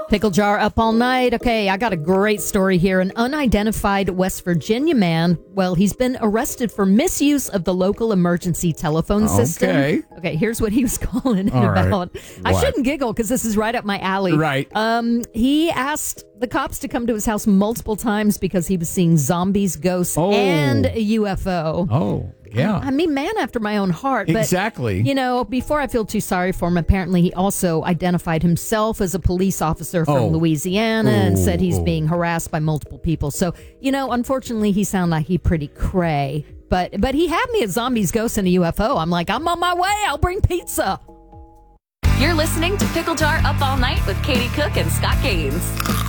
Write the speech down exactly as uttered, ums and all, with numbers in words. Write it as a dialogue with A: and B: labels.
A: Pickle jar up all night. Okay, I got a great story here. An unidentified West Virginia man, well, he's been arrested for misuse of the local emergency telephone system.
B: Okay.
A: Okay, here's what he was calling it
B: All right.
A: about. I
B: What?
A: shouldn't giggle because this is right up my alley.
B: Right.
A: Um, he asked the cops to come to his house multiple times because he was seeing zombies, ghosts,
B: Oh.
A: and a U F O.
B: Oh, yeah.
A: I mean, man after my own heart. But,
B: Exactly.
A: You know, before I feel too sorry for him, apparently he also identified himself as a police officer from
B: Oh.
A: Louisiana and
B: Oh,
A: said he's
B: oh.
A: being harassed by multiple people. So, you know, unfortunately, he sounded like he pretty cray. But but he had me at zombies, ghosts, and a U F O. I'm like, I'm on my way. I'll bring pizza.
C: You're listening to Pickle Jar Up All Night with Katie Cook and Scott Gaines.